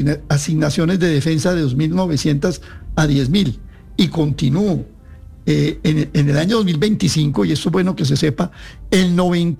asignaciones de defensa de 2.900 a 10.000 y continúo. En el año 2025, y esto es bueno que se sepa, el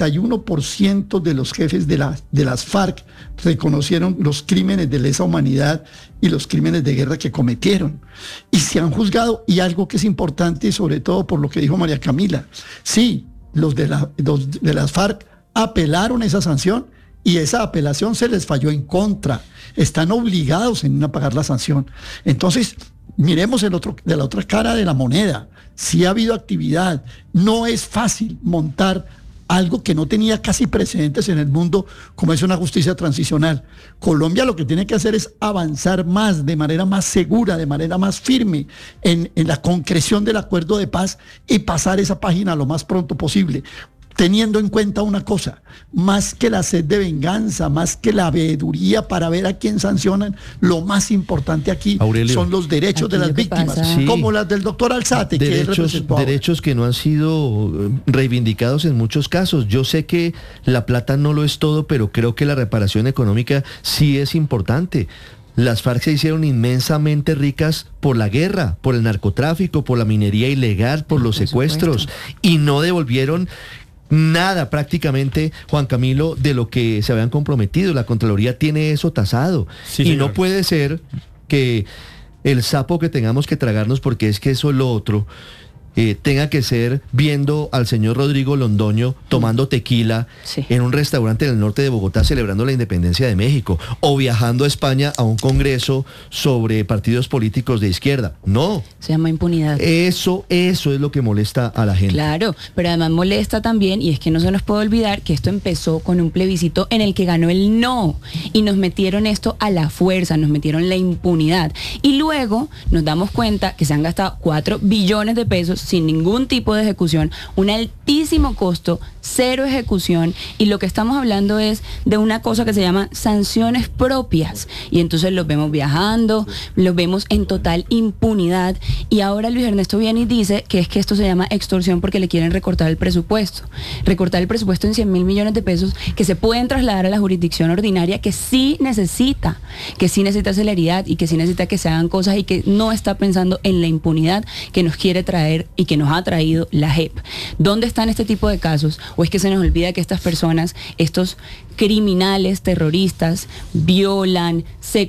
91% de los jefes de las FARC reconocieron los crímenes de lesa humanidad y los crímenes de guerra que cometieron. Y se han juzgado, y algo que es importante, sobre todo por lo que dijo María Camila, sí, los de las FARC apelaron esa sanción y esa apelación se les falló en contra. Están obligados en a pagar la sanción. Entonces, miremos de la otra cara de la moneda. Sí ha habido actividad. No es fácil montar algo que no tenía casi precedentes en el mundo, como es una justicia transicional. Colombia lo que tiene que hacer es avanzar más, de manera más segura, de manera más firme, en la concreción del acuerdo de paz y pasar esa página lo más pronto posible, teniendo en cuenta una cosa: más que la sed de venganza, más que la veeduría para ver a quién sancionan, lo más importante aquí, Aurelio, son los derechos de las víctimas, como las del doctor Alzate, que él representó ahora. Derechos que no han sido reivindicados en muchos casos. Yo sé que la plata no lo es todo, pero creo que la reparación económica sí es importante. Las FARC se hicieron inmensamente ricas por la guerra, por el narcotráfico, por la minería ilegal, por los secuestros, y no devolvieron nada prácticamente, Juan Camilo, de lo que se habían comprometido. La Contraloría tiene eso tasado. Sí, y señor. No puede ser que el sapo que tengamos que tragarnos, porque es que eso es lo otro, tenga que ser viendo al señor Rodrigo Londoño tomando tequila en un restaurante en el norte de Bogotá celebrando la independencia de México, o viajando a España a un congreso sobre partidos políticos de izquierda. No. Se llama impunidad. Eso es lo que molesta a la gente. Claro, pero además molesta también, y es que no se nos puede olvidar que esto empezó con un plebiscito en el que ganó el no, y nos metieron esto a la fuerza, nos metieron la impunidad, y luego nos damos cuenta que se han gastado 4 billones de pesos sin ningún tipo de ejecución, un altísimo costo, 0 ejecución, y lo que estamos hablando es de una cosa que se llama sanciones propias, y entonces los vemos viajando, los vemos en total impunidad, y ahora Luis Ernesto viene y dice que es que esto se llama extorsión porque le quieren recortar el presupuesto en 100.000 millones de pesos que se pueden trasladar a la jurisdicción ordinaria, que sí necesita celeridad y que sí necesita que se hagan cosas, y que no está pensando en la impunidad que nos quiere traer y que nos ha traído la JEP. ¿Dónde están este tipo de casos? ¿O es que se nos olvida que estas personas, estos criminales, terroristas, violaron,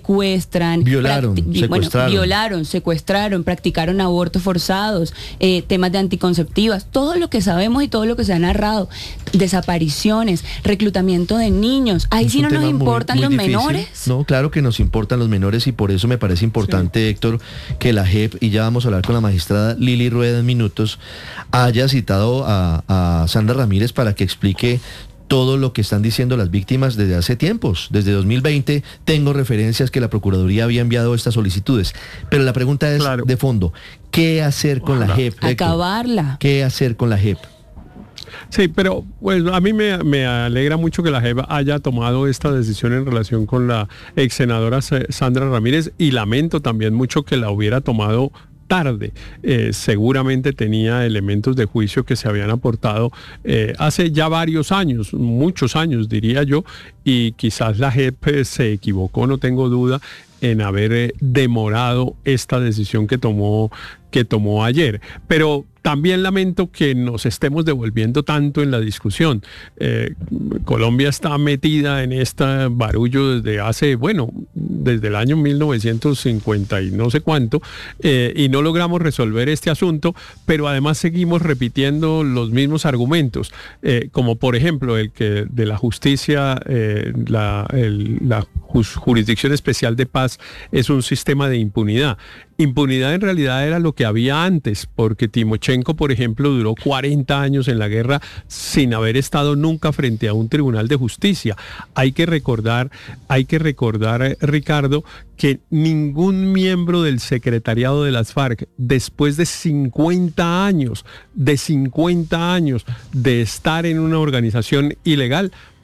secuestraron, practicaron abortos forzados, temas de anticonceptivas, todo lo que sabemos y todo lo que se ha narrado, desapariciones, reclutamiento de niños? Ahí sí no nos importan los menores. No, claro que nos importan los menores, y por eso me parece importante, Héctor, que la JEP, y ya vamos a hablar con la magistrada Lili Rueda en minutos, haya citado a Sandra Ramírez para que explique todo lo que están diciendo las víctimas desde hace tiempos. Desde 2020 tengo referencias que la Procuraduría había enviado estas solicitudes. Pero la pregunta es de fondo: ¿qué hacer con la JEP? Acabarla. ¿Qué hacer con la JEP? Sí, pero pues a mí me alegra mucho que la JEP haya tomado esta decisión en relación con la ex senadora Sandra Ramírez, y lamento también mucho que la hubiera tomado tarde. Seguramente tenía elementos de juicio que se habían aportado hace ya varios años, muchos años diría yo, y quizás la JEP se equivocó, no tengo duda, en haber demorado esta decisión que tomó ayer. Pero también lamento que nos estemos devolviendo tanto en la discusión. Colombia está metida en este barullo desde el año 1950 y no sé cuánto, y no logramos resolver este asunto, pero además seguimos repitiendo los mismos argumentos, como por ejemplo el que de la justicia, la Jurisdicción Especial de Paz es un sistema de impunidad. Impunidad en realidad era lo que había antes, porque Timochenko, por ejemplo, duró 40 años en la guerra sin haber estado nunca frente a un tribunal de justicia. Hay que recordar, Ricardo, que ningún miembro del secretariado de las FARC, después de 50 años de estar en una organización ilegal,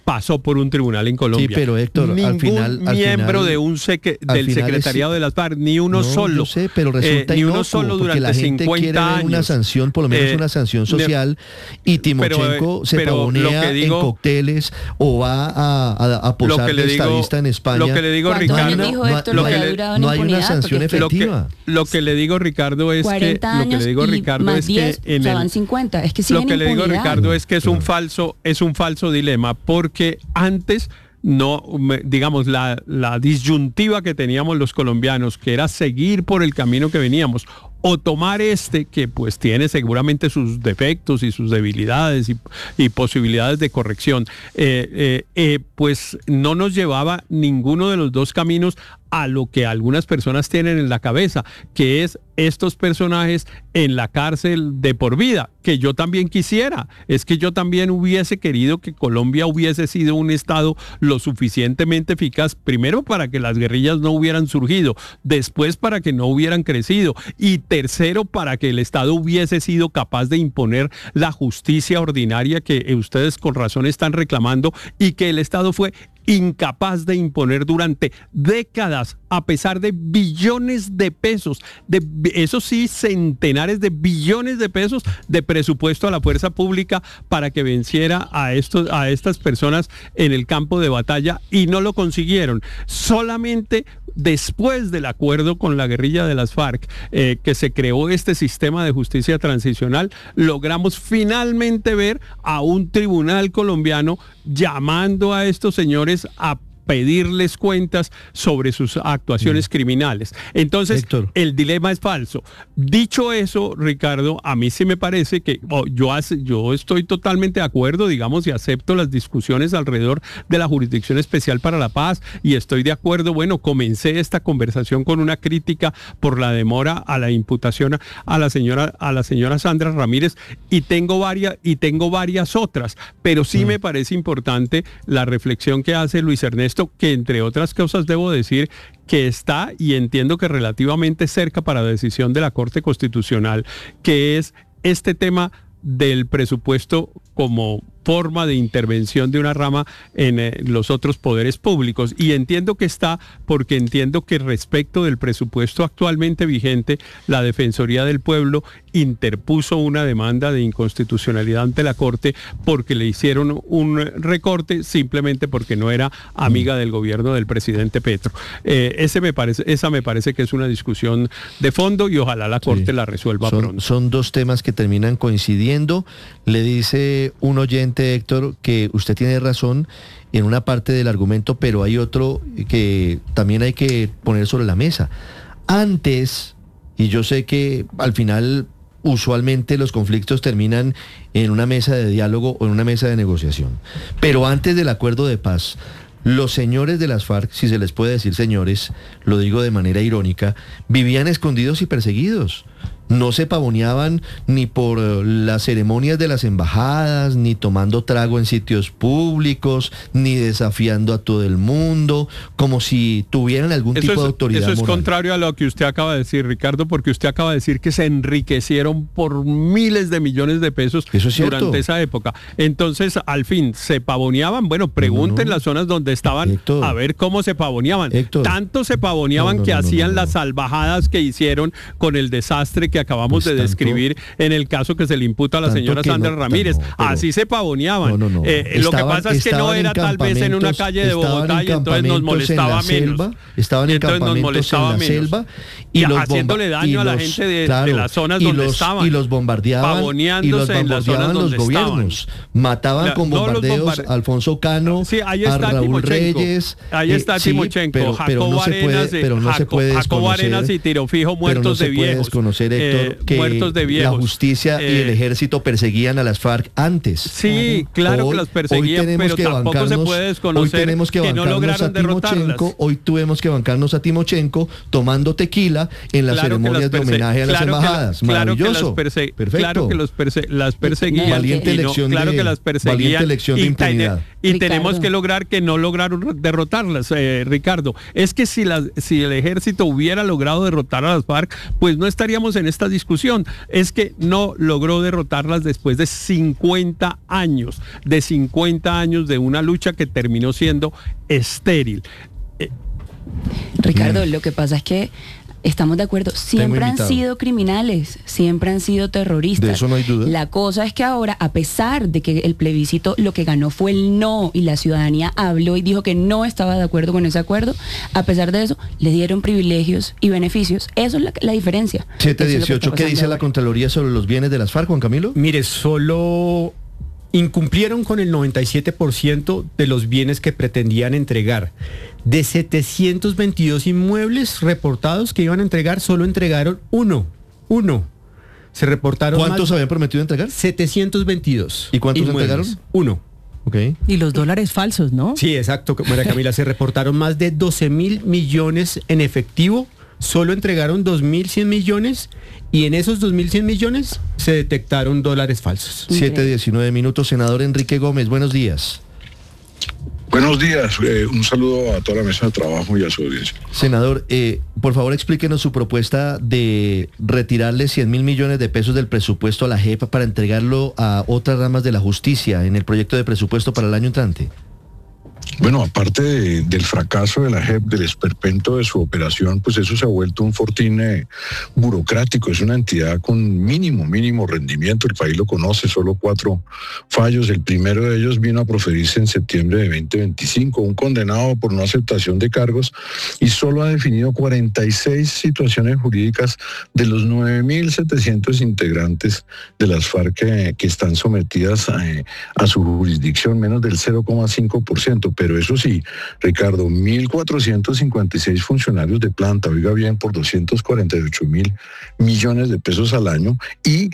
pasó por un tribunal en Colombia. Sí, pero Héctor, ningún al final, miembro de del secretariado de las FARC, ni uno solo. Yo sé, pero resulta ni inocuo, uno solo porque la durante gente 50 quiere ver años. una sanción, por lo menos una sanción social, y Timochenko se pavonea en cócteles o va a posar de estadista en España. Lo que le digo, Ricardo, no hay una sanción efectiva. Lo que le digo, Ricardo, es 40 años lo que le digo, Ricardo, más es 10, que van 50. Es que lo que le digo, Ricardo, es que es un falso dilema, porque antes digamos, la disyuntiva que teníamos los colombianos, que era seguir por el camino que veníamos, o tomar que pues tiene seguramente sus defectos y sus debilidades y posibilidades de corrección, pues no nos llevaba ninguno de los dos caminos a lo que algunas personas tienen en la cabeza, que es estos personajes en la cárcel de por vida, que yo también quisiera. Es que yo también hubiese querido que Colombia hubiese sido un estado lo suficientemente eficaz, primero para que las guerrillas no hubieran surgido, después para que no hubieran crecido, y tercero para que el Estado hubiese sido capaz de imponer la justicia ordinaria que ustedes con razón están reclamando, y que el Estado fue incapaz de imponer durante décadas, a pesar de billones de pesos, eso sí, centenares de billones de pesos de presupuesto a la fuerza pública para que venciera a estas personas en el campo de batalla, y no lo consiguieron. Solamente después del acuerdo con la guerrilla de las FARC, que se creó este sistema de justicia transicional, logramos finalmente ver a un tribunal colombiano llamando a estos señores a pedirles cuentas sobre sus actuaciones criminales. Entonces, Héctor, el dilema es falso. Dicho eso, Ricardo, a mí sí me parece que yo estoy totalmente de acuerdo, digamos, y acepto las discusiones alrededor de la Jurisdicción Especial para la Paz, y estoy de acuerdo, comencé esta conversación con una crítica por la demora a la imputación a la señora Sandra Ramírez, y tengo varias otras, pero sí me parece importante la reflexión que hace Luis Ernesto, que entre otras cosas debo decir que está, y entiendo que relativamente cerca para la decisión de la Corte Constitucional, que es este tema del presupuesto como forma de intervención de una rama en los otros poderes públicos. Y entiendo que está, porque entiendo que respecto del presupuesto actualmente vigente, la Defensoría del Pueblo interpuso una demanda de inconstitucionalidad ante la Corte porque le hicieron un recorte simplemente porque no era amiga del gobierno del presidente Petro. Esa me parece que es una discusión de fondo, y ojalá la Corte la resuelva pronto. Son dos temas que terminan coincidiendo. Le dice un oyente, Héctor, que usted tiene razón en una parte del argumento, pero hay otro que también hay que poner sobre la mesa. Antes, y yo sé que al final usualmente los conflictos terminan en una mesa de diálogo o en una mesa de negociación, pero antes del acuerdo de paz, los señores de las FARC, si se les puede decir señores, lo digo de manera irónica, vivían escondidos y perseguidos. No se pavoneaban ni por las ceremonias de las embajadas, ni tomando trago en sitios públicos, ni desafiando a todo el mundo, como si tuvieran algún tipo de autoridad moral. Eso es contrario a lo que usted acaba de decir, Ricardo, porque usted acaba de decir que se enriquecieron por miles de millones de pesos durante esa época. Entonces, al fin, ¿se pavoneaban? Bueno, pregunten las zonas donde estaban, Héctor, a ver cómo se pavoneaban. Héctor, tanto se pavoneaban que hacían las salvajadas que hicieron con el desastre que acabamos de describir en el caso que se le imputa a la señora Sandra Ramírez. Así se pavoneaban. Lo que pasa es que no era tal vez en una calle de Bogotá, y entonces nos molestaba menos. Estaban en campamentos en la selva y haciéndole daño a la gente de las zonas donde estaban. Y los bombardeaban, en las zonas los gobiernos. Mataban con bombardeos a Alfonso Cano, a Raúl Reyes. Ahí está Timochenko, Jacobo Arenas y Tiro Fijo, muertos de viejos. Desconocer, Héctor, que la justicia y el ejército perseguían a las FARC antes. Sí, claro que las perseguían, pero tampoco se puede desconocer que no lograron derrotarlas. Hoy tuvimos que bancarnos a Timochenko tomando tequila en las ceremonias de homenaje a las embajadas. Maravilloso. Claro que las perseguían. Valiente elección de impunidad. y Ricardo, tenemos que lograr que no lograron derrotarlas, Ricardo. Es que si el ejército hubiera logrado derrotar a las FARC, pues no estaríamos en esta discusión. Es que no logró derrotarlas después de 50 años de una lucha que terminó siendo estéril. Ricardo, lo que pasa es que estamos de acuerdo, siempre han sido criminales, siempre han sido terroristas. De eso no hay duda. La cosa es que ahora, a pesar de que el plebiscito lo que ganó fue el no y la ciudadanía habló y dijo que no estaba de acuerdo con ese acuerdo, a pesar de eso, le dieron privilegios y beneficios. Eso es la diferencia. 718, ¿qué dice la Contraloría sobre los bienes de las FARC, Juan Camilo? Mire, solo incumplieron con el 97% de los bienes que pretendían entregar. De 722 inmuebles reportados que iban a entregar, solo entregaron uno. Se reportaron. ¿Cuántos habían prometido entregar? 722. ¿Y cuántos entregaron? Uno. Okay. Y los dólares falsos, ¿no? Sí, exacto, María Camila. Se reportaron más de 12.000 millones en efectivo. Solo entregaron 2.100 millones y en esos 2.100 millones se detectaron dólares falsos. 7:19 minutos. Senador Enrique Gómez, buenos días. Buenos días, un saludo a toda la mesa de trabajo y a su audiencia. Senador, por favor explíquenos su propuesta de retirarle 100.000 millones de pesos del presupuesto a la JEP para entregarlo a otras ramas de la justicia en el proyecto de presupuesto para el año entrante. Bueno, aparte del fracaso de la JEP, del esperpento de su operación, pues eso se ha vuelto un fortín burocrático. Es una entidad con mínimo rendimiento. El país lo conoce, solo 4 fallos. El primero de ellos vino a proferirse en septiembre de 2025, un condenado por no aceptación de cargos, y solo ha definido 46 situaciones jurídicas de los 9.700 integrantes de las FARC que están sometidas a su jurisdicción, menos del 0,5%. Pero eso sí, Ricardo, 1.456 funcionarios de planta, oiga bien, por 248.000 millones de pesos al año, y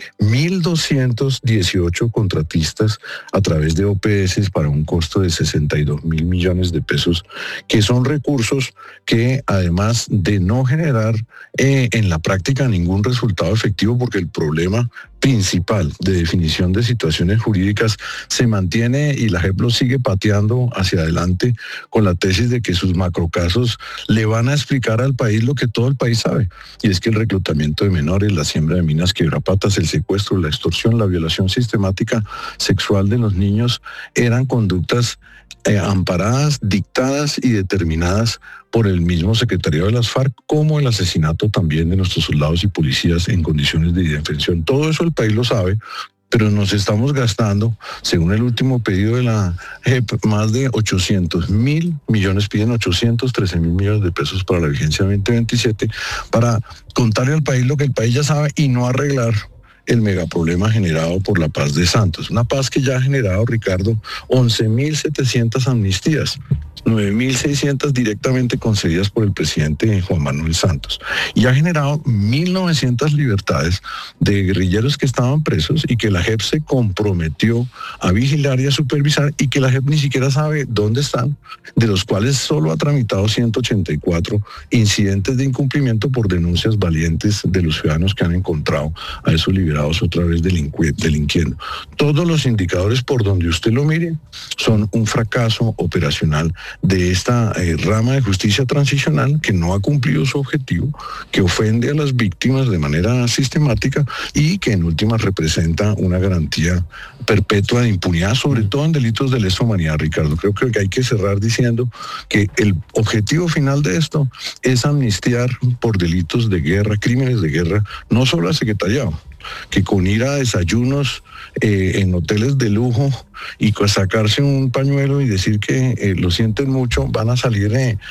1.218 contratistas a través de OPS para un costo de 62.000 millones de pesos, que son recursos que, además de no generar en la práctica ningún resultado efectivo, porque el problema principal de definición de situaciones jurídicas se mantiene y la JEP lo sigue pateando hacia adelante con la tesis de que sus macrocasos le van a explicar al país lo que todo el país sabe, y es que el reclutamiento de menores, la siembra de minas quebrapatas, el secuestro, la extorsión, la violación sistemática sexual de los niños eran conductas amparadas, dictadas y determinadas por el mismo secretariado de las FARC, como el asesinato también de nuestros soldados y policías en condiciones de indefensión. Todo eso el país lo sabe, pero nos estamos gastando, según el último pedido de la JEP, más de 800.000 millones, piden 813.000 millones de pesos para la vigencia 2027, para contarle al país lo que el país ya sabe y no arreglar el megaproblema generado por la paz de Santos. Una paz que ya ha generado, Ricardo, 11.700 amnistías, 9.600 directamente concedidas por el presidente Juan Manuel Santos, y ha generado 1.900 libertades de guerrilleros que estaban presos y que la JEP se comprometió a vigilar y a supervisar, y que la JEP ni siquiera sabe dónde están, de los cuales solo ha tramitado 184 incidentes de incumplimiento por denuncias valientes de los ciudadanos que han encontrado a esos liberados otra vez delinquiendo. Todos los indicadores, por donde usted lo mire, son un fracaso operacional de esta rama de justicia transicional que no ha cumplido su objetivo, que ofende a las víctimas de manera sistemática y que en últimas representa una garantía perpetua de impunidad, sobre todo en delitos de lesa humanidad, Ricardo. Creo que hay que cerrar diciendo que el objetivo final de esto es amnistiar por delitos de guerra, crímenes de guerra, no solo al secretariado, que con ir a desayunos en hoteles de lujo y sacarse un pañuelo y decir que lo sienten mucho, van a salir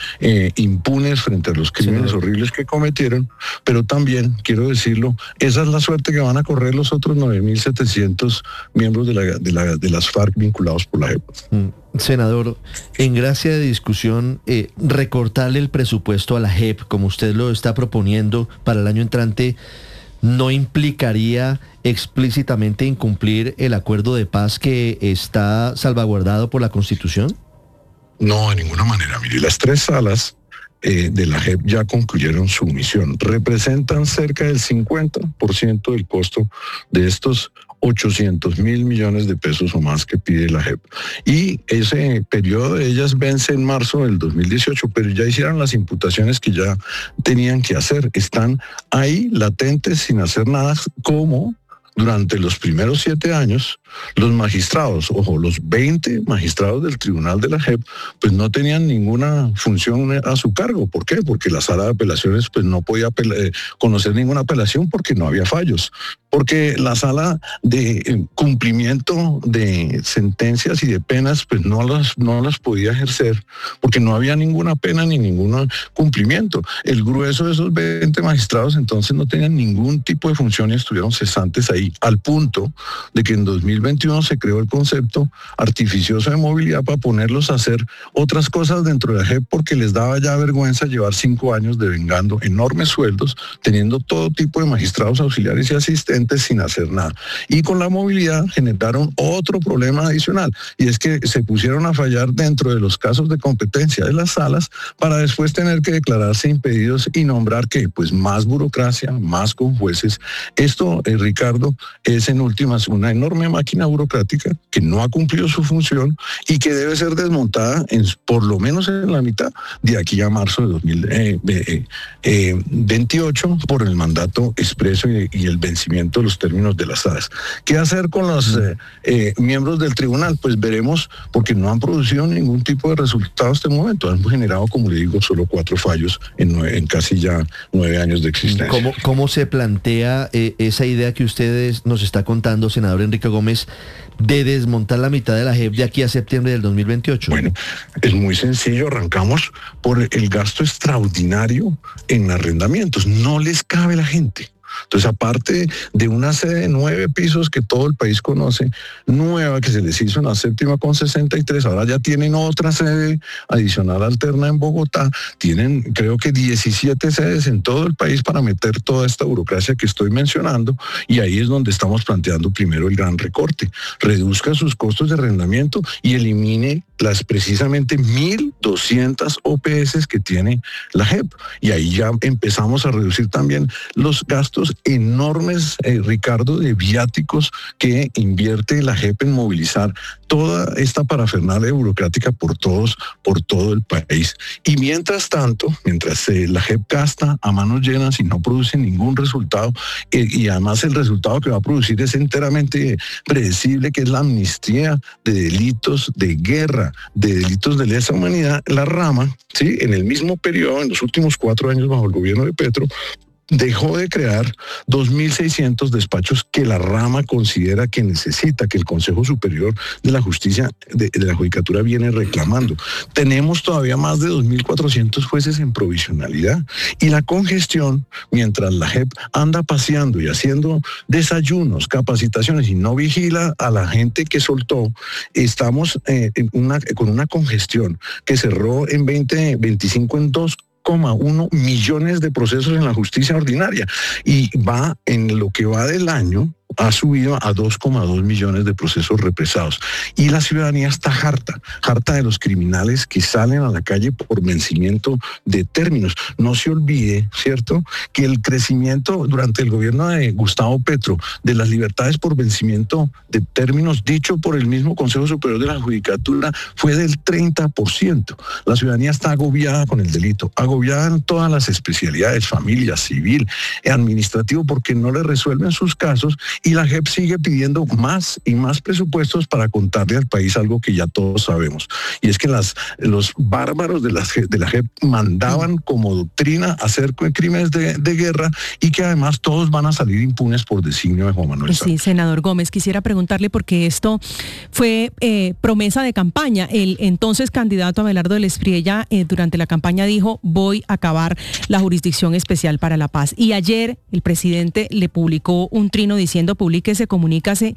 impunes frente a los crímenes horribles que cometieron, pero también, quiero decirlo, esa es la suerte que van a correr los otros 9.700 miembros de las FARC vinculados por la JEP. Senador, en gracia de discusión, recortarle el presupuesto a la JEP, como usted lo está proponiendo para el año entrante, ¿no implicaría explícitamente incumplir el acuerdo de paz que está salvaguardado por la Constitución? No, de ninguna manera. Mire, las 3 salas de la JEP ya concluyeron su misión. Representan cerca del 50% del costo de estos 800.000 millones de pesos o más que pide la JEP. Y ese periodo de ellas vence en marzo del 2018, pero ya hicieron las imputaciones que ya tenían que hacer. Están ahí latentes sin hacer nada, como durante los primeros 7 años, los magistrados, ojo, los 20 magistrados del Tribunal de la JEP, pues no tenían ninguna función a su cargo. ¿Por qué? Porque la sala de apelaciones pues no podía conocer ninguna apelación porque no había fallos. Porque la sala de cumplimiento de sentencias y de penas pues no las podía ejercer porque no había ninguna pena ni ningún cumplimiento. El grueso de esos 20 magistrados entonces no tenían ningún tipo de función y estuvieron cesantes ahí, al punto de que en 2021 se creó el concepto artificioso de movilidad para ponerlos a hacer otras cosas dentro de la JEP porque les daba ya vergüenza llevar 5 años devengando enormes sueldos, teniendo todo tipo de magistrados auxiliares y asistentes sin hacer nada. Y con la movilidad generaron otro problema adicional, y es que se pusieron a fallar dentro de los casos de competencia de las salas para después tener que declararse impedidos y nombrar que pues más burocracia, más con jueces. Esto, Ricardo, es en últimas una enorme máquina burocrática que no ha cumplido su función y que debe ser desmontada por lo menos en la mitad de aquí a marzo de 2028 por el mandato expreso y el vencimiento de los términos de las salas. ¿Qué hacer con los miembros del tribunal? Pues veremos, porque no han producido ningún tipo de resultado hasta el momento. Han generado, como le digo, solo 4 fallos en casi ya 9 años de existencia. ¿Cómo se plantea esa idea que ustedes nos está contando, senador Enrique Gómez, de desmontar la mitad de la JEP de aquí a septiembre del 2028? Bueno, es muy sencillo. Arrancamos por el gasto extraordinario en arrendamientos. No les cabe a la gente. Entonces, aparte de una sede de 9 pisos que todo el país conoce, nueva, que se les hizo en la 7ª con 63, ahora ya tienen otra sede adicional alterna en Bogotá, tienen creo que 17 sedes en todo el país para meter toda esta burocracia que estoy mencionando, y ahí es donde estamos planteando primero el gran recorte. Reduzca sus costos de arrendamiento y elimine las precisamente 1.200 OPS que tiene la JEP, y ahí ya empezamos a reducir también los gastos enormes, Ricardo, de viáticos que invierte la JEP en movilizar toda esta parafernalia burocrática por todo el país. Y mientras tanto, mientras la JEP gasta a manos llenas y no produce ningún resultado, y además el resultado que va a producir es enteramente predecible, que es la amnistía de delitos de guerra, de delitos de lesa humanidad, la rama, ¿sí?, en el mismo periodo, en los últimos 4 años bajo el gobierno de Petro, dejó de crear 2.600 despachos que la rama considera que necesita, que el Consejo Superior de la Justicia, de la Judicatura, viene reclamando. Tenemos todavía más de 2.400 jueces en provisionalidad, y la congestión, mientras la JEP anda paseando y haciendo desayunos, capacitaciones y no vigila a la gente que soltó, estamos con una congestión que cerró en 2025 en 2,1 millones de procesos en la justicia ordinaria, y va en lo que va del año, ha subido a 2,2 millones de procesos represados. Y la ciudadanía está harta de los criminales que salen a la calle por vencimiento de términos. No se olvide, ¿cierto?, que el crecimiento durante el gobierno de Gustavo Petro de las libertades por vencimiento de términos, dicho por el mismo Consejo Superior de la Judicatura, fue del 30%. La ciudadanía está agobiada con el delito, agobiada en todas las especialidades, familia, civil, administrativo, porque no le resuelven sus casos, y la JEP sigue pidiendo más y más presupuestos para contarle al país algo que ya todos sabemos, y es que los bárbaros de la JEP mandaban como doctrina hacer crímenes de guerra, y que además todos van a salir impunes por designio de Juan Manuel Santos. Sí, senador Gómez, quisiera preguntarle, porque esto fue promesa de campaña. El entonces candidato Abelardo del Espriella durante la campaña dijo: voy a acabar la Jurisdicción Especial para la Paz. Y ayer el presidente le publicó un trino diciendo: publíquese, comuníquese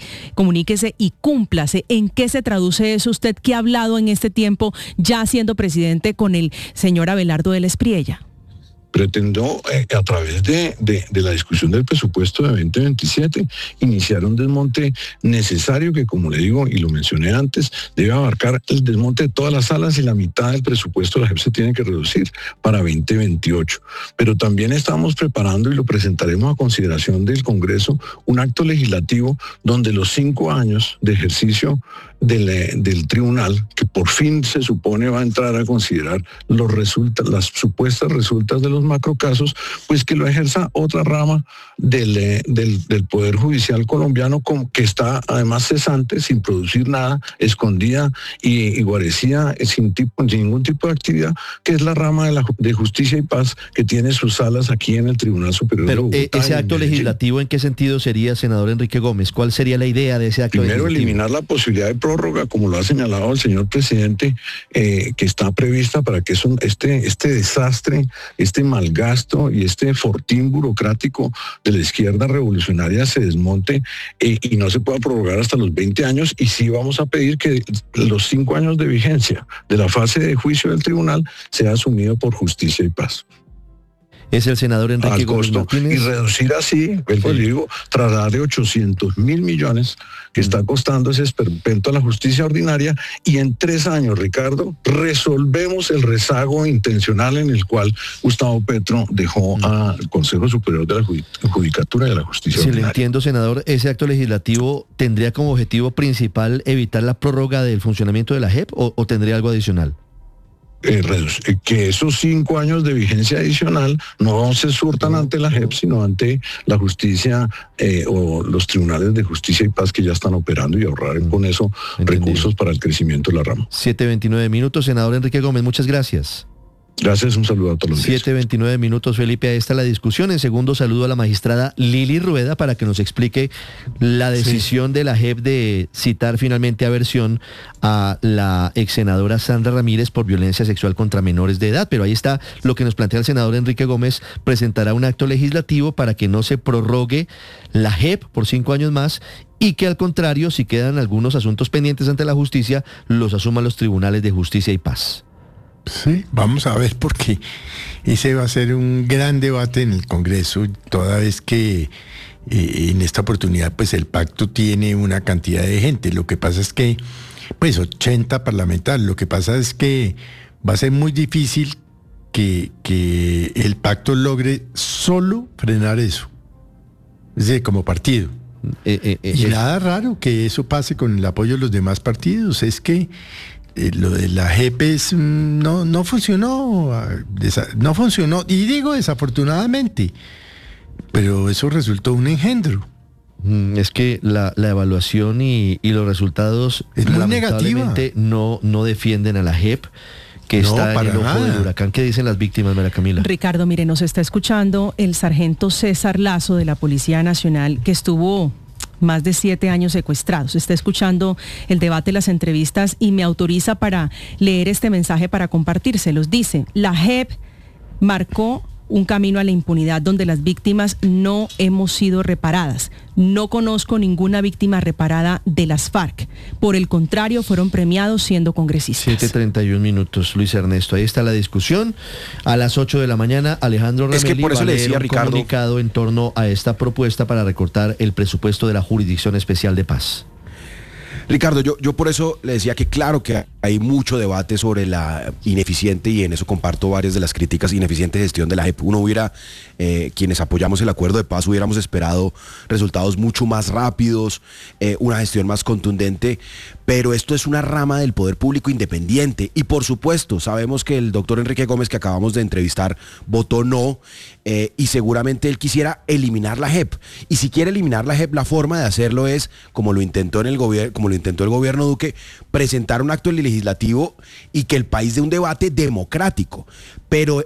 y cúmplase. ¿En qué se traduce eso usted, que ha hablado en este tiempo, ya siendo presidente, con el señor Abelardo del Espriella? pretendió, a través de la discusión del presupuesto de 2027, iniciar un desmonte necesario que, como le digo, y lo mencioné antes, debe abarcar el desmonte de todas las salas y la mitad del presupuesto de la JEP se tiene que reducir para 2028. Pero también estamos preparando, y lo presentaremos a consideración del Congreso, un acto legislativo donde los 5 años de ejercicio del tribunal, que por fin se supone va a entrar a considerar las supuestas resultas de los macrocasos, pues que lo ejerza otra rama del Poder Judicial colombiano, que está además cesante, sin producir nada, escondida y guarecida, sin ningún tipo de actividad, que es la rama de Justicia y Paz, que tiene sus salas aquí en el Tribunal Superior de Bogotá. Pero ese acto legislativo, ¿en qué sentido sería, senador Enrique Gómez? ¿Cuál sería la idea de ese acto legislativo? Primero, eliminar la posibilidad de prórroga, como lo ha señalado el señor presidente, que está prevista para que este desastre, este malgasto y este fortín burocrático de la izquierda revolucionaria se desmonte y no se pueda prorrogar hasta los 20 años. Y sí vamos a pedir que los 5 años de vigencia de la fase de juicio del tribunal sea asumido por Justicia y Paz. Es el senador Enrique Gómez Martínez. Y reducir así, digo, trasladar de 800.000 millones que está costando ese esperpento a la justicia ordinaria, y en 3 años, Ricardo, resolvemos el rezago intencional en el cual Gustavo Petro dejó al Consejo Superior de la Judicatura y de la Justicia ordinaria. Si le entiendo, senador, ese acto legislativo tendría como objetivo principal evitar la prórroga del funcionamiento de la JEP, o tendría algo adicional. Que esos 5 años de vigencia adicional no se surtan ante la JEP, sino ante la justicia o los tribunales de Justicia y Paz que ya están operando, y ahorrar con eso recursos para el crecimiento de la rama. 7:29 minutos, senador Enrique Gómez, muchas gracias. Gracias, un saludo a todos los días. 7:29 minutos, Felipe, ahí está la discusión. En segundo, saludo a la magistrada Lili Rueda para que nos explique la decisión de la JEP de citar finalmente a versión a la ex senadora Sandra Ramírez por violencia sexual contra menores de edad. Pero ahí está lo que nos plantea el senador Enrique Gómez: presentará un acto legislativo para que no se prorrogue la JEP por 5 años más, y que al contrario, si quedan algunos asuntos pendientes ante la justicia, los asuman los tribunales de Justicia y Paz. Sí, vamos a ver, porque ese va a ser un gran debate en el Congreso, toda vez que en esta oportunidad pues el pacto tiene una cantidad de gente. Lo que pasa es que, pues 80 parlamentarios, lo que pasa es que va a ser muy difícil que el pacto logre solo frenar eso, es decir, como partido. Y nada raro que eso pase con el apoyo de los demás partidos, es que lo de la JEP no funcionó, y digo desafortunadamente, pero eso resultó un engendro. Es que la evaluación y los resultados es muy negativa. No defienden a la JEP, que no, está en el ojo del huracán. ¿Qué dicen las víctimas, María Camila? Ricardo, mire, nos está escuchando el sargento César Lazo de la Policía Nacional, que estuvo más de 7 años secuestrados. Está escuchando el debate, las entrevistas, y me autoriza para leer este mensaje para compartírselos. Dice: la JEP marcó un camino a la impunidad donde las víctimas no hemos sido reparadas. No conozco ninguna víctima reparada de las FARC. Por el contrario, fueron premiados siendo congresistas. 7:31 minutos, Luis Ernesto. Ahí está la discusión. A las 8 de la mañana, Alejandro Ramelli es que por eso va a le decía, leer un Ricardo, comunicado en torno a esta propuesta para recortar el presupuesto de la Jurisdicción Especial de Paz. Ricardo, yo por eso le decía que claro que hay mucho debate sobre la ineficiente, y en eso comparto varias de las críticas, ineficiente gestión de la JEP. Uno hubiera, quienes apoyamos el acuerdo de paz, hubiéramos esperado resultados mucho más rápidos, una gestión más contundente, pero esto es una rama del poder público independiente, y por supuesto sabemos que el doctor Enrique Gómez, que acabamos de entrevistar, votó no, y seguramente él quisiera eliminar la JEP, y si quiere eliminar la JEP, la forma de hacerlo es, como lo intentó el gobierno Duque, presentar un acto legislativo y que el país dé un debate democrático, pero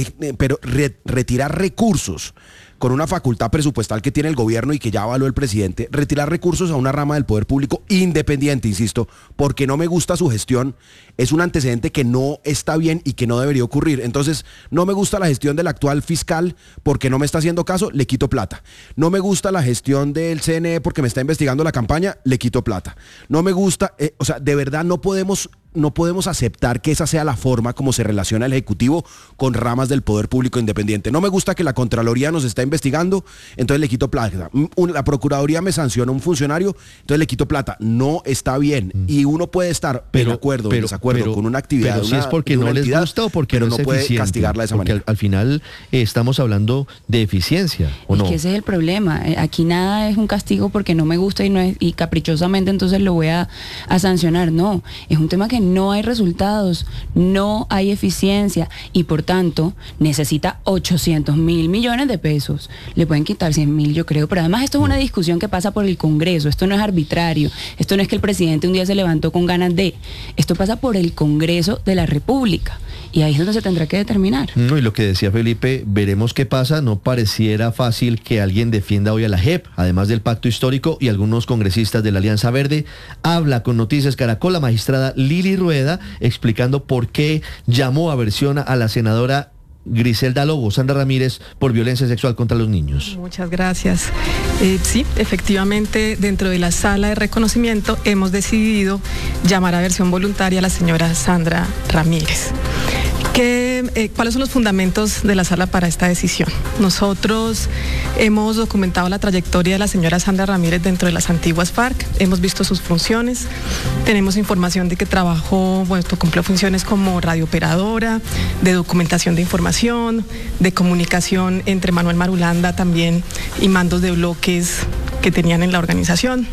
retirar recursos con una facultad presupuestal que tiene el gobierno y que ya avaló el presidente, retirar recursos a una rama del poder público independiente, insisto, porque no me gusta su gestión, es un antecedente que no está bien y que no debería ocurrir. Entonces, no me gusta la gestión del actual fiscal porque no me está haciendo caso, le quito plata. No me gusta la gestión del CNE porque me está investigando la campaña, le quito plata. No me gusta, de verdad no podemos no podemos aceptar que esa sea la forma como se relaciona el Ejecutivo con ramas del poder público independiente. No me gusta que la Contraloría nos está investigando, entonces le quito plata. La Procuraduría me sanciona a un funcionario, entonces le quito plata. No está bien. Y uno puede estar de acuerdo o en desacuerdo con una actividad. Pero si es porque no les gusta o porque pero no es puede eficiente, castigarla de esa manera. Al final estamos hablando de eficiencia, ¿o no? Es que ese es el problema. Aquí nada es un castigo porque no me gusta y caprichosamente entonces lo voy a sancionar. No, es un tema que no hay resultados, no hay eficiencia y por tanto necesita 800.000 millones de pesos. Le pueden quitar 100.000, yo creo, pero además esto es una discusión que pasa por el Congreso, esto no es arbitrario, esto no es que el presidente un día se levantó con ganas de, esto pasa por el Congreso de la República. Y ahí es donde se tendrá que determinar. No, y lo que decía Felipe, veremos qué pasa. No pareciera fácil que alguien defienda hoy a la JEP, además del pacto histórico, y algunos congresistas de la Alianza Verde. Habla con Noticias Caracol la magistrada Lili Rueda, explicando por qué llamó a versión a la senadora Griselda Lobo, Sandra Ramírez, por violencia sexual contra los niños. Muchas gracias. Sí, efectivamente, dentro de la sala de reconocimiento hemos decidido llamar a versión voluntaria a la señora Sandra Ramírez. ¿Cuáles son los fundamentos de la sala para esta decisión? Nosotros hemos documentado la trayectoria de la señora Sandra Ramírez dentro de las antiguas FARC, hemos visto sus funciones, tenemos información de que trabajó, cumplió funciones como radiooperadora, de documentación de información, de comunicación entre Manuel Marulanda también y mandos de bloques que tenían en la organización.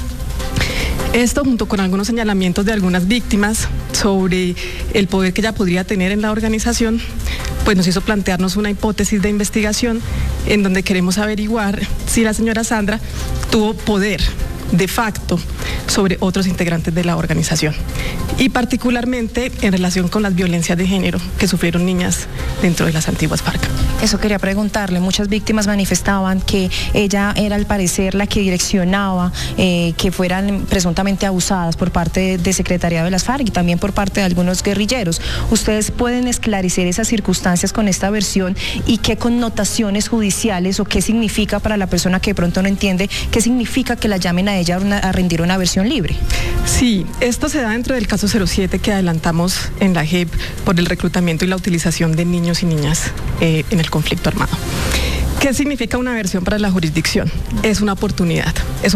Esto junto con algunos señalamientos de algunas víctimas sobre el poder que ella podría tener en la organización, pues nos hizo plantearnos una hipótesis de investigación en donde queremos averiguar si la señora Sandra tuvo poder de facto sobre otros integrantes de la organización y particularmente en relación con las violencias de género que sufrieron niñas dentro de las antiguas FARC. Eso quería preguntarle, muchas víctimas manifestaban que ella era al parecer la que direccionaba que fueran presuntamente abusadas por parte de secretariado de las FARC y también por parte de algunos guerrilleros. ¿Ustedes pueden esclarecer esas circunstancias con esta versión y qué connotaciones judiciales o qué significa para la persona que de pronto no entiende, qué significa que la llamen a ella a rendir una versión libre? Sí, esto se da dentro del caso 07 que adelantamos en la JEP por el reclutamiento y la utilización de niños y niñas en el conflicto armado. ¿Qué significa una versión para la jurisdicción? Es una oportunidad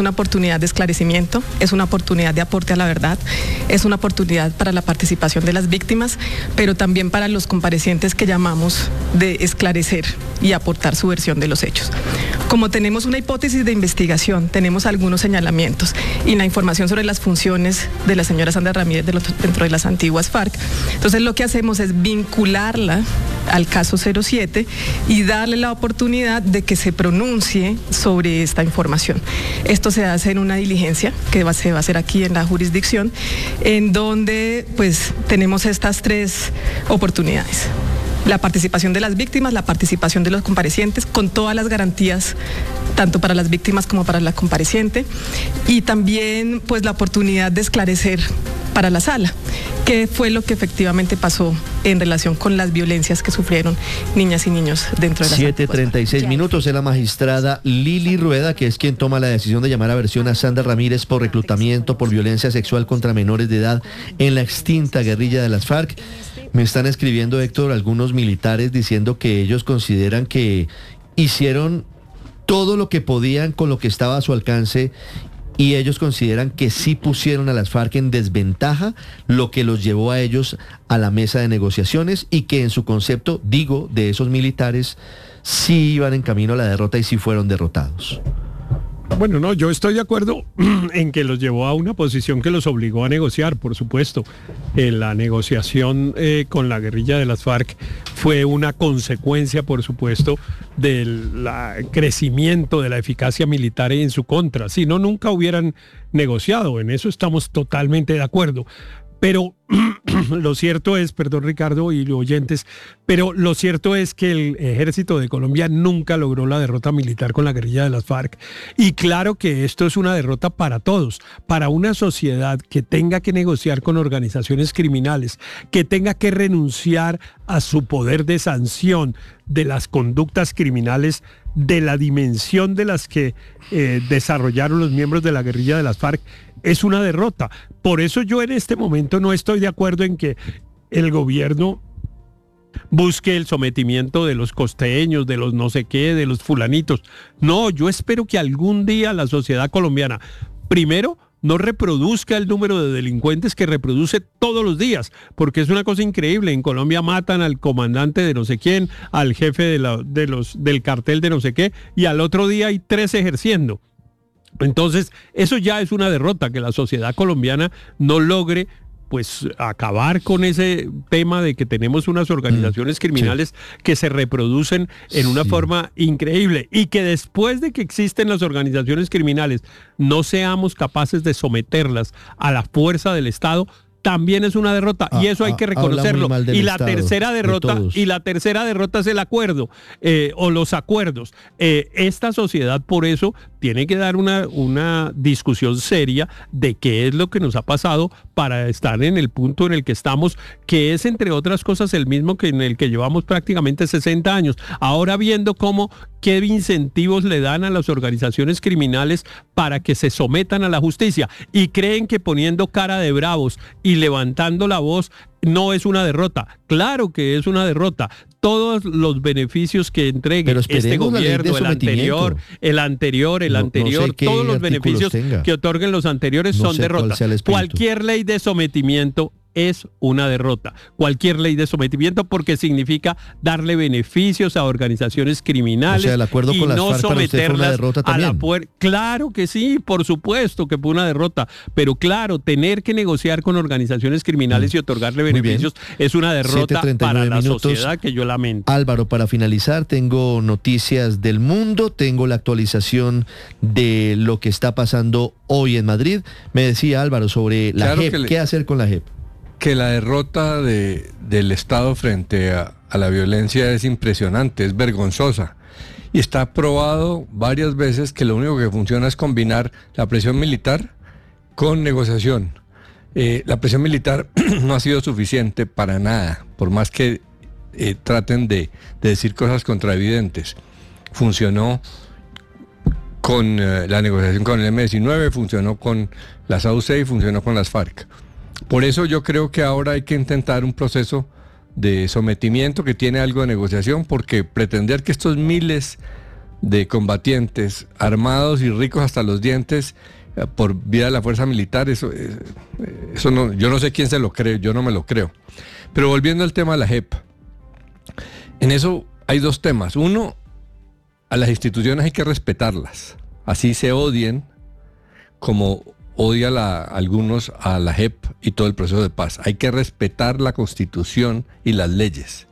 de esclarecimiento, es una oportunidad de aporte a la verdad, es una oportunidad para la participación de las víctimas, pero también para los comparecientes que llamamos de esclarecer y aportar su versión de los hechos. Como tenemos una hipótesis de investigación, tenemos algunos señalamientos y la información sobre las funciones de la señora Sandra Ramírez dentro de las antiguas FARC, entonces lo que hacemos es vincularla al caso 07 y darle la oportunidad de que se pronuncie sobre esta información. Esto se hace en una diligencia que se va a hacer aquí en la jurisdicción, en donde pues tenemos estas tres oportunidades. La participación de las víctimas, la participación de los comparecientes, con todas las garantías, tanto para las víctimas como para la compareciente, y también pues la oportunidad de esclarecer para la sala qué fue lo que efectivamente pasó en relación con las violencias que sufrieron niñas y niños dentro de las 7:36 minutos. Es la magistrada Lili Rueda, que es quien toma la decisión de llamar a versión a Sandra Ramírez por reclutamiento por violencia sexual contra menores de edad en la extinta guerrilla de las FARC. Me están escribiendo, Héctor, algunos militares diciendo que ellos consideran que hicieron todo lo que podían con lo que estaba a su alcance y ellos consideran que sí pusieron a las FARC en desventaja, lo que los llevó a ellos a la mesa de negociaciones y que en su concepto, digo, de esos militares, sí iban en camino a la derrota y sí fueron derrotados. Bueno, no, yo estoy de acuerdo en que los llevó a una posición que los obligó a negociar, por supuesto. La negociación con la guerrilla de las FARC fue una consecuencia, por supuesto, del crecimiento de la eficacia militar en su contra. Si no, nunca hubieran negociado, en eso estamos totalmente de acuerdo. Pero lo cierto es, perdón Ricardo y oyentes, pero lo cierto es que el ejército de Colombia nunca logró la derrota militar con la guerrilla de las FARC. Y claro que esto es una derrota para todos, para una sociedad que tenga que negociar con organizaciones criminales, que tenga que renunciar a su poder de sanción de las conductas criminales, de la dimensión de las que desarrollaron los miembros de la guerrilla de las FARC. Es una derrota. Por eso yo en este momento no estoy de acuerdo en que el gobierno busque el sometimiento de los costeños, de los no sé qué, de los fulanitos. No, yo espero que algún día la sociedad colombiana, primero, no reproduzca el número de delincuentes que reproduce todos los días, porque es una cosa increíble. En Colombia matan al comandante de no sé quién, al jefe del cartel de no sé qué, y al otro día hay 3 ejerciendo. Entonces, eso ya es una derrota, que la sociedad colombiana no logre pues acabar con ese tema de que tenemos unas organizaciones criminales que se reproducen en una forma increíble, y que después de que existen las organizaciones criminales no seamos capaces de someterlas a la fuerza del Estado, también es una derrota, y eso hay que reconocerlo. Y la tercera derrota es el acuerdo, o los acuerdos. Esta sociedad, por eso, tiene que dar una discusión seria de qué es lo que nos ha pasado para estar en el punto en el que estamos, que es, entre otras cosas, el mismo que en el que llevamos prácticamente 60 años. Ahora, viendo qué incentivos le dan a las organizaciones criminales para que se sometan a la justicia, y creen que poniendo cara de bravos y levantando la voz no es una derrota. Claro que es una derrota. Todos los beneficios que entregue este gobierno, el anterior, todos los beneficios que otorguen los anteriores son derrotas. Cualquier ley de sometimiento es una derrota. Cualquier ley de sometimiento, porque significa darle beneficios a organizaciones criminales, el acuerdo con las FARC someterlas a la puerta. Claro que sí, por supuesto que fue una derrota, pero claro, tener que negociar con organizaciones criminales y otorgarle beneficios es una derrota para la sociedad, que yo lamento. Álvaro, para finalizar, tengo noticias del mundo, tengo la actualización de lo que está pasando hoy en Madrid. Me decía Álvaro sobre la JEP, ¿qué hacer con la JEP? Que la derrota del Estado frente a la violencia es impresionante, es vergonzosa. Y está probado varias veces que lo único que funciona es combinar la presión militar con negociación. La presión militar no ha sido suficiente para nada, por más que traten de decir cosas contraevidentes. Funcionó con la negociación con el M-19, funcionó con las AUC y funcionó con las FARC. Por eso yo creo que ahora hay que intentar un proceso de sometimiento que tiene algo de negociación, porque pretender que estos miles de combatientes armados y ricos hasta los dientes por vía de la fuerza militar, eso no, yo no sé quién se lo cree, yo no me lo creo. Pero volviendo al tema de la JEP, en eso hay 2 temas. Uno, a las instituciones hay que respetarlas, así se odien como odia algunos a la JEP y todo el proceso de paz. Hay que respetar la Constitución y las leyes.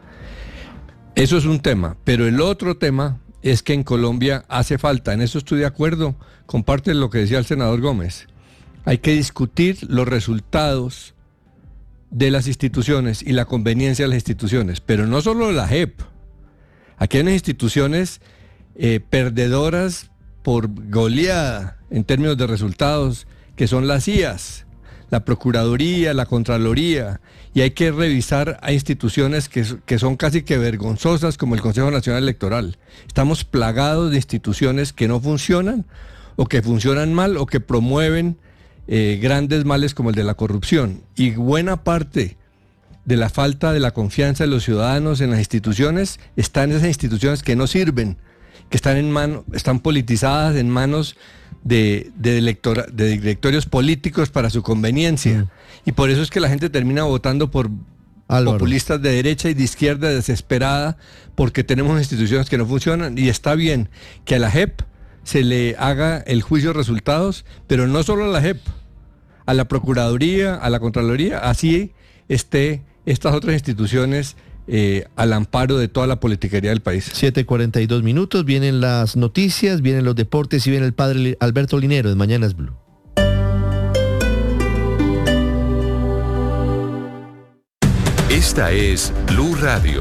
Eso es un tema, pero el otro tema es que en Colombia hace falta, en eso estoy de acuerdo, comparte lo que decía el senador Gómez, hay que discutir los resultados de las instituciones y la conveniencia de las instituciones, pero no solo de la JEP. Aquí hay unas instituciones perdedoras por goleada en términos de resultados, que son las CIAs, la Procuraduría, la Contraloría, y hay que revisar a instituciones que son casi que vergonzosas, como el Consejo Nacional Electoral. Estamos plagados de instituciones que no funcionan, o que funcionan mal, o que promueven grandes males como el de la corrupción. Y buena parte de la falta de la confianza de los ciudadanos en las instituciones está en esas instituciones que no sirven, que están politizadas en manos de directorios políticos para su conveniencia. Y por eso es que la gente termina votando por populistas de derecha y de izquierda desesperada, porque tenemos instituciones que no funcionan. Y está bien que a la JEP se le haga el juicio de resultados, pero no solo a la JEP, a la Procuraduría, a la Contraloría, así esté estas otras instituciones al amparo de toda la politiquería del país. 7:42 minutos, vienen las noticias, vienen los deportes y viene el padre Alberto Linero de Mañanas Blue. Esta es Blue Radio.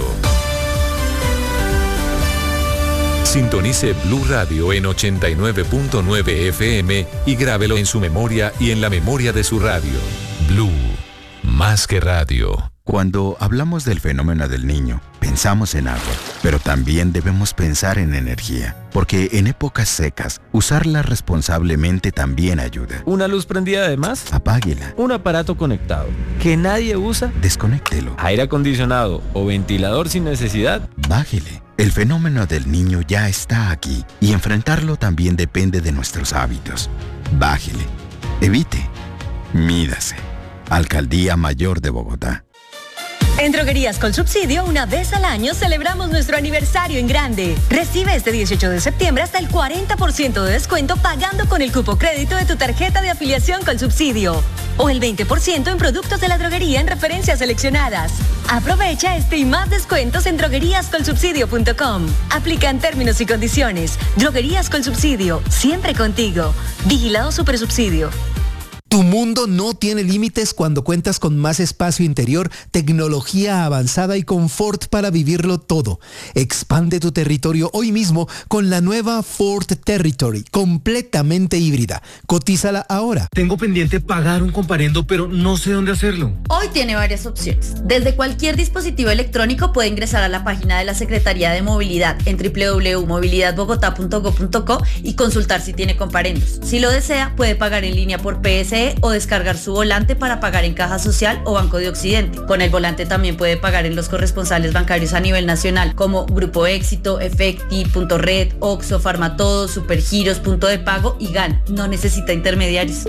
Sintonice Blue Radio en 89.9 FM y grábelo en su memoria y en la memoria de su radio. Blue, más que radio. Cuando hablamos del fenómeno del Niño, pensamos en agua, pero también debemos pensar en energía, porque en épocas secas, usarla responsablemente también ayuda. ¿Una luz prendida de más? Apáguela. ¿Un aparato conectado que nadie usa? Desconéctelo. ¿Aire acondicionado o ventilador sin necesidad? Bájele. El fenómeno del Niño ya está aquí y enfrentarlo también depende de nuestros hábitos. Bájele. Evite. Mídase. Alcaldía Mayor de Bogotá. En Droguerías con Subsidio, una vez al año celebramos nuestro aniversario en grande. Recibe este 18 de septiembre hasta el 40% de descuento pagando con el cupo crédito de tu tarjeta de afiliación con Subsidio. O el 20% en productos de la droguería en referencias seleccionadas. Aprovecha este y más descuentos en drogueríascolsubsidio.com. Aplican términos y condiciones. Droguerías con Subsidio, siempre contigo. Vigilado Supersubsidio. Tu mundo no tiene límites cuando cuentas con más espacio interior, tecnología avanzada y confort para vivirlo todo. Expande tu territorio hoy mismo con la nueva Ford Territory, completamente híbrida. Cotízala ahora. Tengo pendiente pagar un comparendo, pero no sé dónde hacerlo. Hoy tiene varias opciones. Desde cualquier dispositivo electrónico puede ingresar a la página de la Secretaría de Movilidad en www.movilidadbogotá.go.co y consultar si tiene comparendos. Si lo desea, puede pagar en línea por PSE o descargar su volante para pagar en Caja Social o Banco de Occidente. Con el volante también puede pagar en los corresponsales bancarios a nivel nacional como Grupo Éxito, Efecti, Punto Red, Oxxo, Farmatodo, Supergiros, Punto de Pago y GAN. No necesita intermediarios.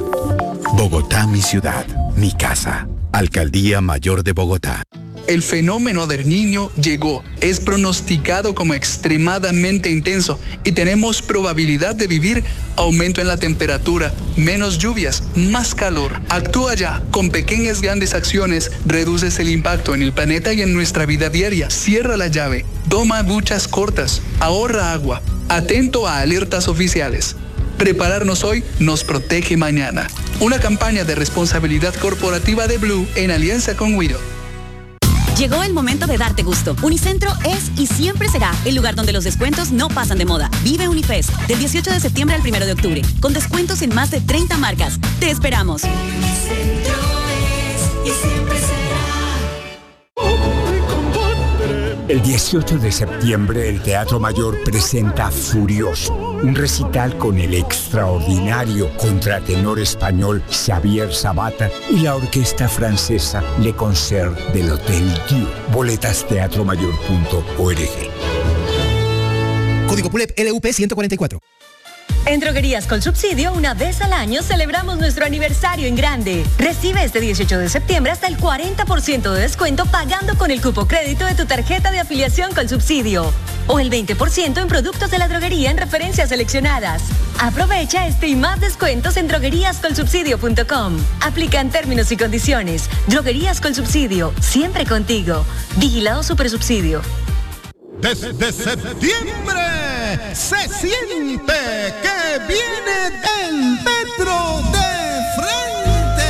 Bogotá, mi ciudad, mi casa. Alcaldía Mayor de Bogotá. El fenómeno del Niño llegó, es pronosticado como extremadamente intenso y tenemos probabilidad de vivir aumento en la temperatura, menos lluvias, más calor. Actúa ya, con pequeñas grandes acciones reduces el impacto en el planeta y en nuestra vida diaria. Cierra la llave, toma duchas cortas, ahorra agua, atento a alertas oficiales. Prepararnos hoy nos protege mañana. Una campaña de responsabilidad corporativa de Blue en alianza con Wido. Llegó el momento de darte gusto. Unicentro es y siempre será el lugar donde los descuentos no pasan de moda. Vive Unifest del 18 de septiembre al 1 de octubre, con descuentos en más de 30 marcas. Te esperamos. Unicentro es y siempre será. El 18 de septiembre el Teatro Mayor presenta Furioso, un recital con el extraordinario contratenor español Xavier Sabata y la orquesta francesa Le Concert del Hotel Dieu. Boletas teatromayor.org. Código PULEP LUP 144. En Droguerías con Subsidio, una vez al año celebramos nuestro aniversario en grande. Recibe este 18 de septiembre hasta el 40% de descuento pagando con el cupo crédito de tu tarjeta de afiliación con Subsidio. O el 20% en productos de la droguería en referencias seleccionadas. Aprovecha este y más descuentos en drogueríascolsubsidio.com. Aplican términos y condiciones. Droguerías con Subsidio, siempre contigo. Vigilado Supersubsidio. Desde septiembre se siente que viene el metro de frente.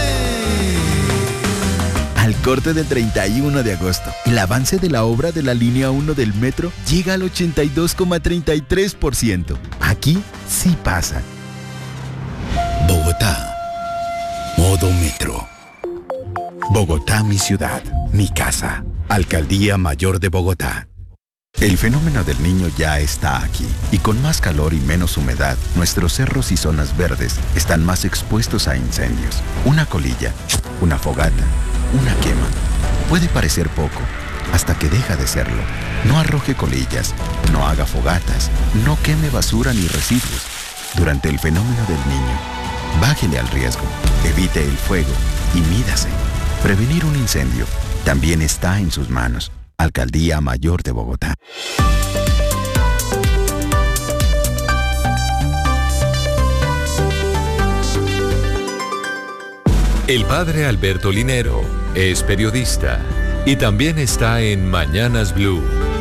Al corte del 31 de agosto, el avance de la obra de la línea 1 del metro llega al 82,33%. Aquí sí pasa. Bogotá. Modo metro. Bogotá, mi ciudad, mi casa. Alcaldía Mayor de Bogotá. El fenómeno del Niño ya está aquí y con más calor y menos humedad, nuestros cerros y zonas verdes están más expuestos a incendios. Una colilla, una fogata, una quema. Puede parecer poco, hasta que deja de serlo. No arroje colillas, no haga fogatas, no queme basura ni residuos. Durante el fenómeno del Niño, bájele al riesgo, evite el fuego y mídase. Prevenir un incendio también está en sus manos. Alcaldía Mayor de Bogotá. El padre Alberto Linero es periodista y también está en Mañanas Blue.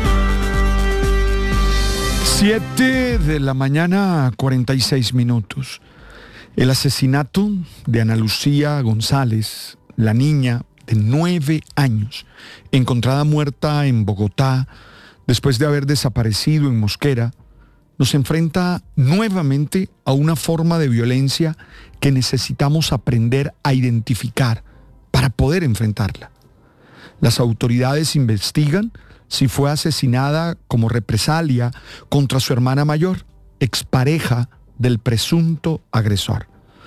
7 de la mañana, 46 minutos. El asesinato de Ana Lucía González, la niña de 9 años, encontrada muerta en Bogotá después de haber desaparecido en Mosquera, nos enfrenta nuevamente a una forma de violencia que necesitamos aprender a identificar para poder enfrentarla. Las autoridades investigan si fue asesinada como represalia contra su hermana mayor, expareja del presunto agresor.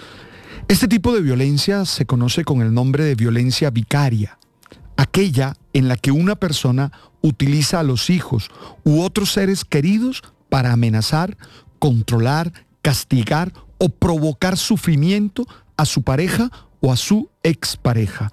Este tipo de violencia se conoce con el nombre de violencia vicaria, aquella en la que una persona utiliza a los hijos u otros seres queridos para amenazar, controlar, castigar o provocar sufrimiento a su pareja o a su expareja.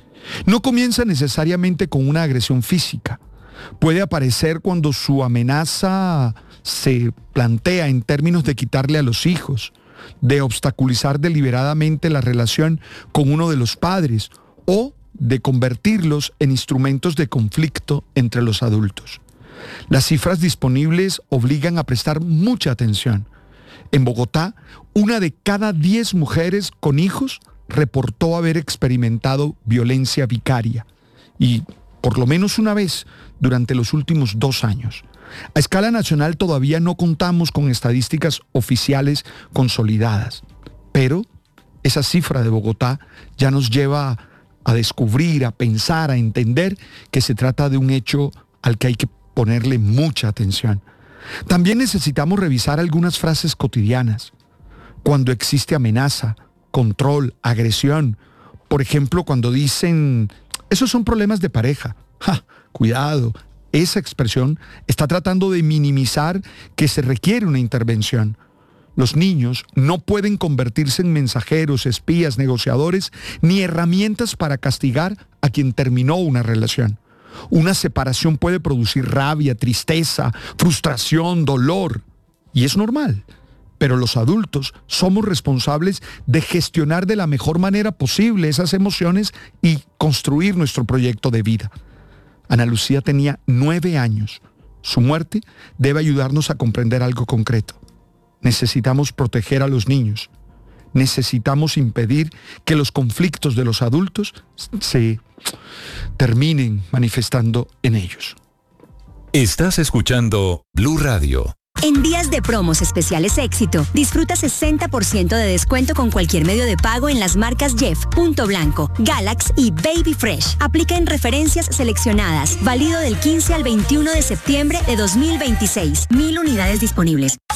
No comienza necesariamente con una agresión física. Puede aparecer cuando su amenaza se plantea en términos de quitarle a los hijos, de obstaculizar deliberadamente la relación con uno de los padres o de convertirlos en instrumentos de conflicto entre los adultos. Las cifras disponibles obligan a prestar mucha atención. En Bogotá, 1 de cada 10 mujeres con hijos reportó haber experimentado violencia vicaria, y por lo menos una vez durante los últimos 2 años. A escala nacional todavía no contamos con estadísticas oficiales consolidadas, pero esa cifra de Bogotá ya nos lleva a descubrir, a pensar, a entender que se trata de un hecho al que hay que ponerle mucha atención. También necesitamos revisar algunas frases cotidianas. Cuando existe amenaza, control, agresión, por ejemplo, cuando dicen, esos son problemas de pareja. Cuidado, esa expresión está tratando de minimizar que se requiere una intervención. Los niños no pueden convertirse en mensajeros, espías, negociadores, ni herramientas para castigar a quien terminó una relación. Una separación puede producir rabia, tristeza, frustración, dolor, y es normal. Pero los adultos somos responsables de gestionar de la mejor manera posible esas emociones y construir nuestro proyecto de vida. Ana Lucía tenía 9 años. Su muerte debe ayudarnos a comprender algo concreto. Necesitamos proteger a los niños. Necesitamos impedir que los conflictos de los adultos se terminen manifestando en ellos. Estás escuchando Blue Radio. En días de promos especiales Éxito, disfruta 60% de descuento con cualquier medio de pago en las marcas Jeff, Punto Blanco, Galax y Baby Fresh. Aplica en referencias seleccionadas. Válido del 15 al 21 de septiembre de 2026. 1000 unidades disponibles.